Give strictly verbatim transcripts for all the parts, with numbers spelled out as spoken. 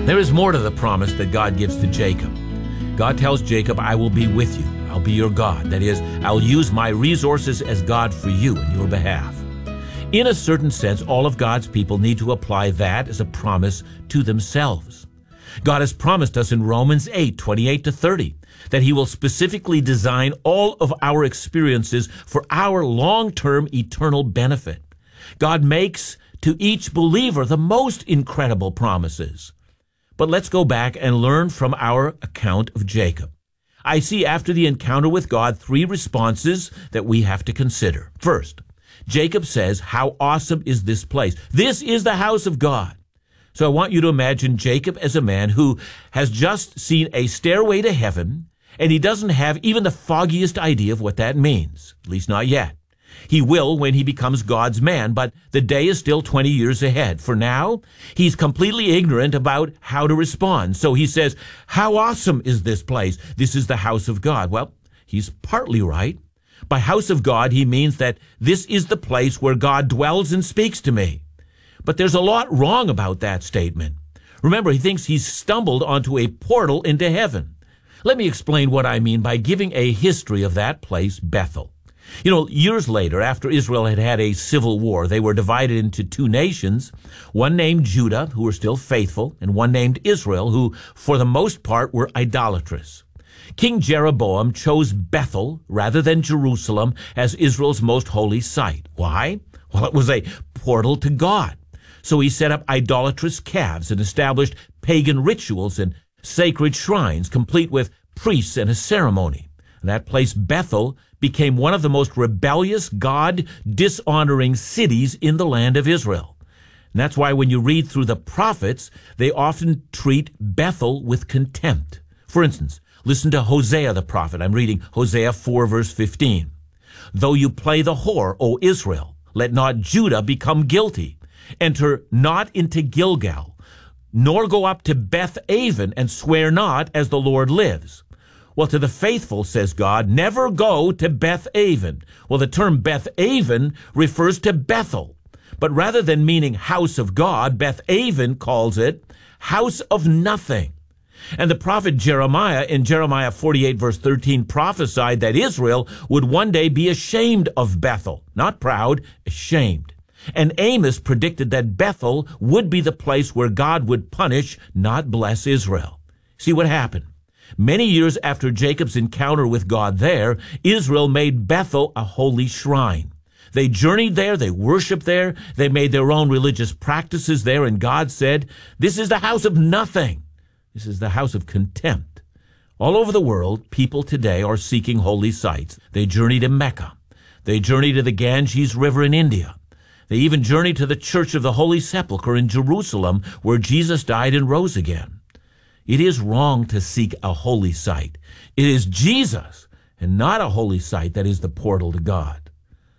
There is more to the promise that God gives to Jacob. God tells Jacob, I will be with you. I'll be your God. That is, I'll use my resources as God for you in your behalf. In a certain sense, all of God's people need to apply that as a promise to themselves. God has promised us in Romans eight, twenty-eight to thirty, that he will specifically design all of our experiences for our long-term eternal benefit. God makes to each believer the most incredible promises. But let's go back and learn from our account of Jacob. I see after the encounter with God three responses that we have to consider. First, Jacob says, how awesome is this place? This is the house of God. So I want you to imagine Jacob as a man who has just seen a stairway to heaven, and he doesn't have even the foggiest idea of what that means, at least not yet. He will when he becomes God's man, but the day is still twenty years ahead. For now, he's completely ignorant about how to respond. So he says, how awesome is this place? This is the house of God. Well, he's partly right. By house of God, he means that this is the place where God dwells and speaks to me. But there's a lot wrong about that statement. Remember, he thinks he's stumbled onto a portal into heaven. Let me explain what I mean by giving a history of that place, Bethel. You know, years later, after Israel had had a civil war, they were divided into two nations, one named Judah, who were still faithful, and one named Israel, who, for the most part, were idolatrous. King Jeroboam chose Bethel rather than Jerusalem as Israel's most holy site. Why? Well, it was a portal to God. So he set up idolatrous calves and established pagan rituals and sacred shrines, complete with priests and a ceremony. That place, Bethel, became one of the most rebellious, God-dishonoring cities in the land of Israel. And that's why when you read through the prophets, they often treat Bethel with contempt. For instance, listen to Hosea the prophet. I'm reading Hosea four, verse fifteen. Though you play the whore, O Israel, let not Judah become guilty. Enter not into Gilgal, nor go up to Beth-aven, and swear not as the Lord lives. Well, to the faithful, says God, never go to Beth-aven. Well, the term Beth-aven refers to Bethel. But rather than meaning house of God, Beth-aven calls it house of nothing. And the prophet Jeremiah in Jeremiah forty-eight, verse thirteen, prophesied that Israel would one day be ashamed of Bethel. Not proud, ashamed. And Amos predicted that Bethel would be the place where God would punish, not bless Israel. See what happened? Many years after Jacob's encounter with God there, Israel made Bethel a holy shrine. They journeyed there, they worshiped there, they made their own religious practices there, and God said, this is the house of nothing. This is the house of contempt. All over the world, people today are seeking holy sites. They journey to Mecca. They journey to the Ganges River in India. They even journey to the Church of the Holy Sepulchre in Jerusalem, where Jesus died and rose again. It is wrong to seek a holy site. It is Jesus and not a holy site that is the portal to God.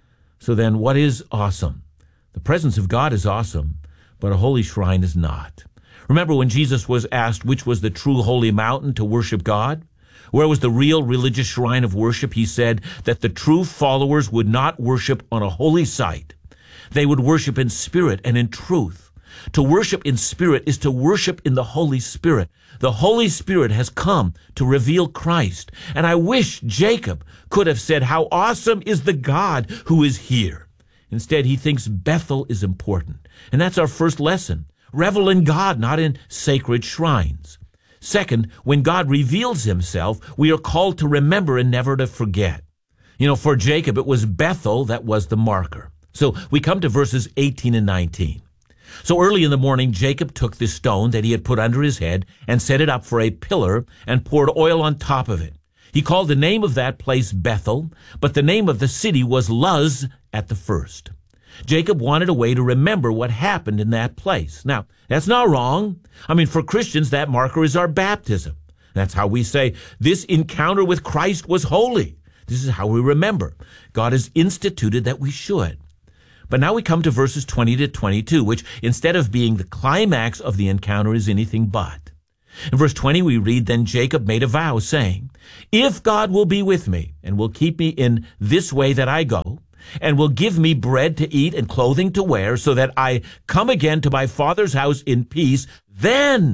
So then what is awesome? The presence of God is awesome, but a holy shrine is not. Remember when Jesus was asked which was the true holy mountain to worship God? Where was the real religious shrine of worship? He said that the true followers would not worship on a holy site. They would worship in spirit and in truth. To worship in spirit is to worship in the Holy Spirit. The Holy Spirit has come to reveal Christ. And I wish Jacob could have said, how awesome is the God who is here. Instead, he thinks Bethel is important. And that's our first lesson. Revel in God, not in sacred shrines. Second, when God reveals himself, we are called to remember and never to forget. You know, for Jacob, it was Bethel that was the marker. So we come to verses eighteen and nineteen. So early in the morning, Jacob took this stone that he had put under his head and set it up for a pillar and poured oil on top of it. He called the name of that place Bethel, but the name of the city was Luz at the first. Jacob wanted a way to remember what happened in that place. Now, that's not wrong. I mean, for Christians, that marker is our baptism. That's how we say, this encounter with Christ was holy. This is how we remember. God has instituted that we should. But now we come to verses twenty to twenty-two, which instead of being the climax of the encounter is anything but. In verse twenty we read, then Jacob made a vow, saying, if God will be with me and will keep me in this way that I go, and will give me bread to eat and clothing to wear, so that I come again to my father's house in peace, then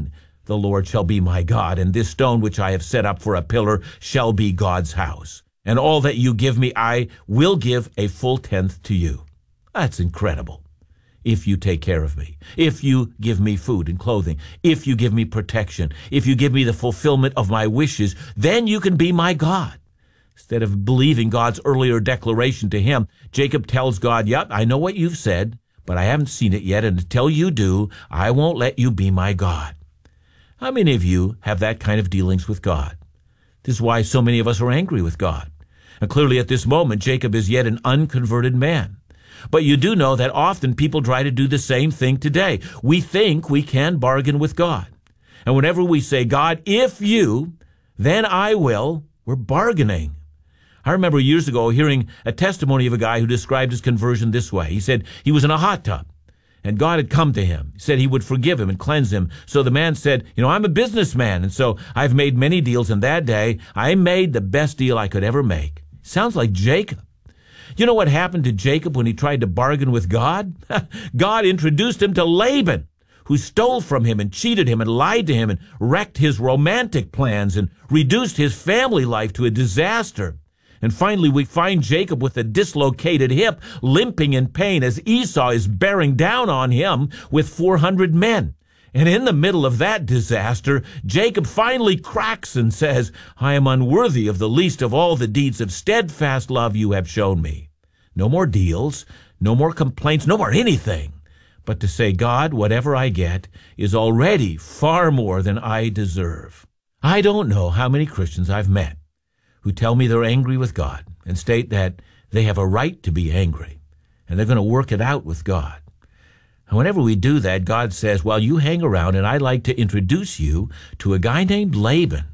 the Lord shall be my God, and this stone which I have set up for a pillar shall be God's house. And all that you give me, I will give a full tenth to you. That's incredible. If you take care of me, if you give me food and clothing, if you give me protection, if you give me the fulfillment of my wishes, then you can be my God. Instead of believing God's earlier declaration to him, Jacob tells God, yep, I know what you've said, but I haven't seen it yet, and until you do, I won't let you be my God. How many of you have that kind of dealings with God? This is why so many of us are angry with God. And clearly at this moment, Jacob is yet an unconverted man. But you do know that often people try to do the same thing today. We think we can bargain with God. And whenever we say, God, if you, then I will, we're bargaining. I remember years ago hearing a testimony of a guy who described his conversion this way. He said he was in a hot tub, and God had come to him. He said he would forgive him and cleanse him. So the man said, you know, I'm a businessman, and so I've made many deals, and that day I made the best deal I could ever make. Sounds like Jacob. You know what happened to Jacob when he tried to bargain with God? God introduced him to Laban, who stole from him and cheated him and lied to him and wrecked his romantic plans and reduced his family life to a disaster. And finally, we find Jacob with a dislocated hip, limping in pain as Esau is bearing down on him with four hundred men. And in the middle of that disaster, Jacob finally cracks and says, I am unworthy of the least of all the deeds of steadfast love you have shown me. No more deals, no more complaints, no more anything, but to say, God, whatever I get is already far more than I deserve. I don't know how many Christians I've met who tell me they're angry with God and state that they have a right to be angry and they're going to work it out with God. And whenever we do that, God says, well, you hang around and I'd like to introduce you to a guy named Laban.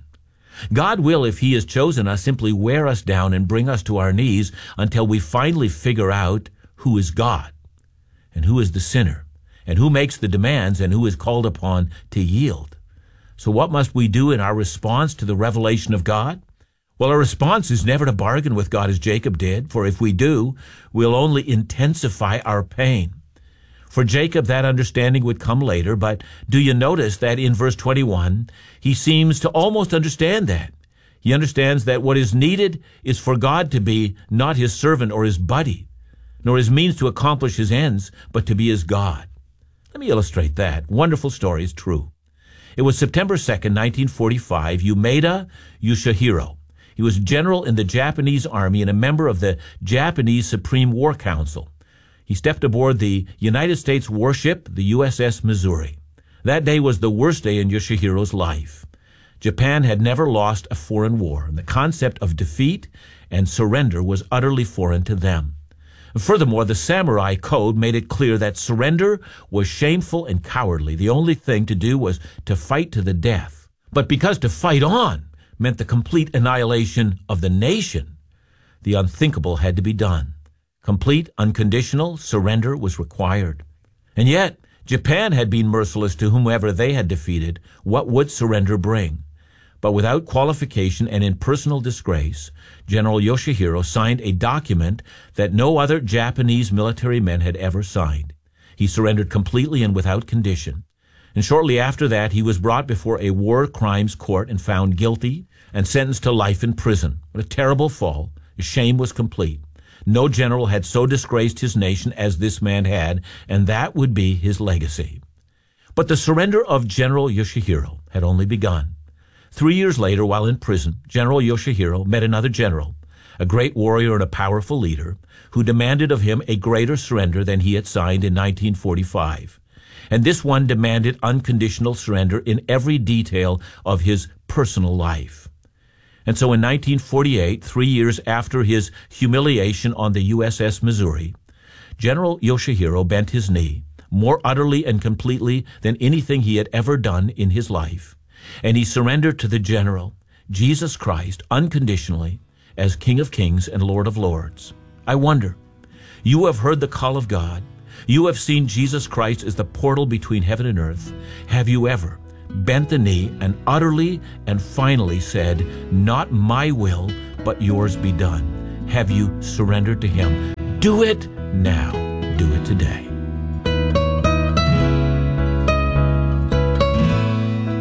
God will, if he has chosen us, simply wear us down and bring us to our knees until we finally figure out who is God and who is the sinner and who makes the demands and who is called upon to yield. So what must we do in our response to the revelation of God? Well, our response is never to bargain with God as Jacob did, for if we do, we'll only intensify our pain. For Jacob, that understanding would come later, but do you notice that in verse twenty-one, he seems to almost understand that. He understands that what is needed is for God to be not his servant or his buddy, nor his means to accomplish his ends, but to be his God. Let me illustrate that. Wonderful story is true. It was September second, nineteen forty-five, Umeda Yoshihiro. He was general in the Japanese army and a member of the Japanese Supreme War Council. He stepped aboard the United States warship, the U S S Missouri. That day was the worst day in Yoshihiro's life. Japan had never lost a foreign war, and the concept of defeat and surrender was utterly foreign to them. Furthermore, the samurai code made it clear that surrender was shameful and cowardly. The only thing to do was to fight to the death. But because to fight on meant the complete annihilation of the nation, the unthinkable had to be done. Complete, unconditional surrender was required. And yet, Japan had been merciless to whomever they had defeated. What would surrender bring? But without qualification and in personal disgrace, General Yoshihiro signed a document that no other Japanese military men had ever signed. He surrendered completely and without condition. And shortly after that, he was brought before a war crimes court and found guilty and sentenced to life in prison. What a terrible fall. His shame was complete. No general had so disgraced his nation as this man had, and that would be his legacy. But the surrender of General Yoshihiro had only begun. Three years later, while in prison, General Yoshihiro met another general, a great warrior and a powerful leader, who demanded of him a greater surrender than he had signed in nineteen forty-five. And this one demanded unconditional surrender in every detail of his personal life. And so in nineteen forty-eight, three years after his humiliation on the U S S Missouri, General Yoshihiro bent his knee, more utterly and completely than anything he had ever done in his life, and he surrendered to the General, Jesus Christ, unconditionally, as King of Kings and Lord of Lords. I wonder, you have heard the call of God. You have seen Jesus Christ as the portal between heaven and earth. Have you ever bent the knee and utterly and finally said, not my will, but yours be done? Have you surrendered to him? Do it now. Do it today.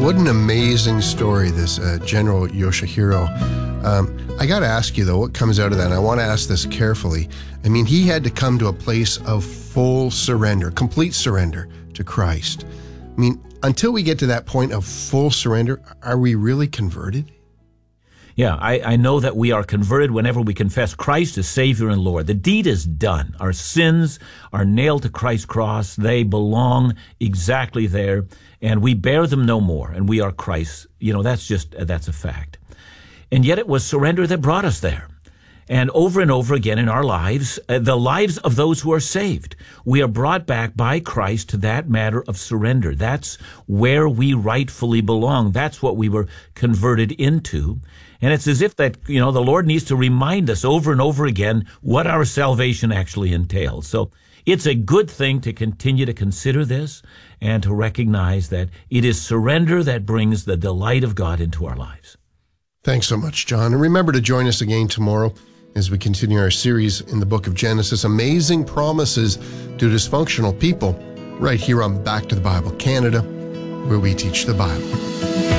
what an amazing story, this uh, General Yoshihiro. Um, I got to ask you, though, what comes out of that? And I want to ask this carefully. I mean, he had to come to a place of full surrender, complete surrender to Christ. I mean, until we get to that point of full surrender, are we really converted? Yeah, I, I know that we are converted whenever we confess Christ as Savior and Lord. The deed is done. Our sins are nailed to Christ's cross. They belong exactly there, and we bear them no more, and we are Christ's. You know, that's just, that's a fact. And yet it was surrender that brought us there. And over and over again in our lives, uh, the lives of those who are saved, we are brought back by Christ to that matter of surrender. That's where we rightfully belong. That's what we were converted into. And it's as if that, you know, the Lord needs to remind us over and over again what our salvation actually entails. So it's a good thing to continue to consider this and to recognize that it is surrender that brings the delight of God into our lives. Thanks so much, John. And remember to join us again tomorrow as we continue our series in the book of Genesis, Amazing Promises to Dysfunctional People, right here on Back to the Bible Canada, where we teach the Bible.